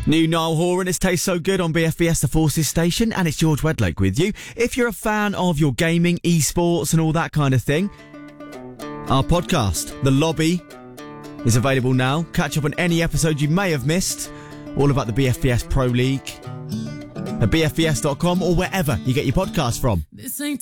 New Niall Horan, It Tastes So Good on BFBS The Forces station, and it's George Wedlake with you. If you're a fan of your gaming, esports and all that kind of thing, our podcast, The Lobby, is available now. Catch up on any episode you may have missed, all about the BFBS Pro League, at bfbs.com or wherever you get your podcast from. This ain't